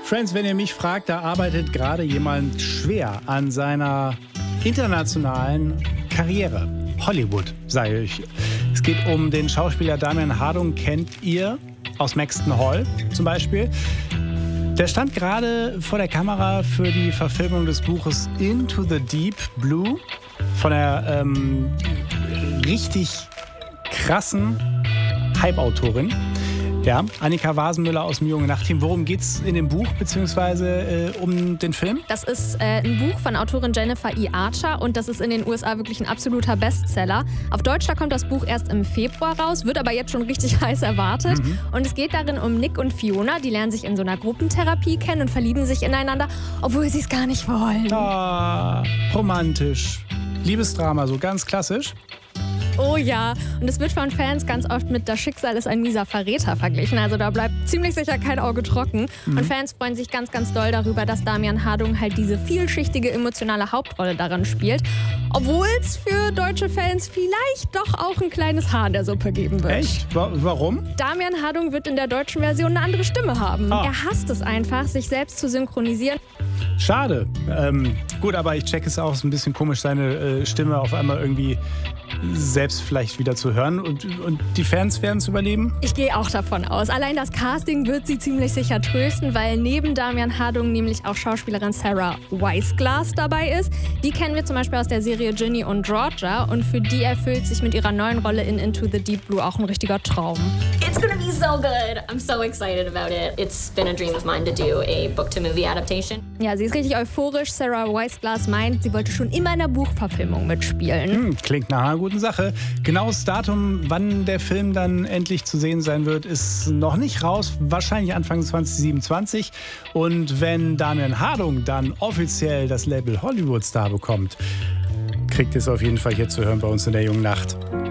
Friends, wenn ihr mich fragt, da arbeitet gerade jemand schwer an seiner internationalen Karriere. Hollywood, sage ich. Es geht um den Schauspieler Damian Hardung, kennt ihr aus Maxton Hall zum Beispiel. Der stand gerade vor der Kamera für die Verfilmung des Buches Into the Deep Blue von der richtig krassen Hype-Autorin. Ja, Annika Wasenmüller aus dem Junge Nacht-Team. Worum geht's in dem Buch, beziehungsweise um den Film? Das ist ein Buch von Autorin Jennifer E. Archer und das ist in den USA wirklich ein absoluter Bestseller. Auf Deutsch, da kommt das Buch erst im Februar raus, wird aber jetzt schon richtig heiß erwartet. Und es geht darin um Nick und Fiona, die lernen sich in so einer Gruppentherapie kennen und verlieben sich ineinander, obwohl sie es gar nicht wollen. Ah, romantisch. Liebesdrama, so ganz klassisch. Oh ja, und es wird von Fans ganz oft mit Das Schicksal ist ein mieser Verräter verglichen. Also da bleibt ziemlich sicher kein Auge trocken. Und Fans freuen sich ganz, ganz doll darüber, dass Damian Hardung halt diese vielschichtige emotionale Hauptrolle daran spielt. Obwohl es für deutsche Fans vielleicht doch auch ein kleines Haar in der Suppe geben wird. Echt? Warum? Damian Hardung wird in der deutschen Version eine andere Stimme haben. Er hasst es einfach, sich selbst zu synchronisieren. Schade. Gut, aber ich check es auch, ist ein bisschen komisch, seine Stimme auf einmal irgendwie selbst vielleicht wieder zu hören. Und die Fans werden es überleben? Ich gehe auch davon aus. Allein das Casting wird sie ziemlich sicher trösten, weil neben Damian Hardung nämlich auch Schauspielerin Sarah Weissglass dabei ist. Die kennen wir zum Beispiel aus der Serie Ginny und Georgia und für die erfüllt sich mit ihrer neuen Rolle in Into the Deep Blue auch ein richtiger Traum. It's gonna be so good. I'm so excited about it. It's been a dream of mine to do a book-to-movie adaptation. Ja, sie ist richtig euphorisch. Sarah Weissglass meint, sie wollte schon immer in der Buchverfilmung mitspielen. Klingt nach einer guten Sache. Genaues Datum, wann der Film dann endlich zu sehen sein wird, ist noch nicht raus. Wahrscheinlich Anfang 2027. Und wenn Damian Hardung dann offiziell das Label Hollywood Star bekommt, kriegt ihr es auf jeden Fall hier zu hören bei uns in der Jungen Nacht.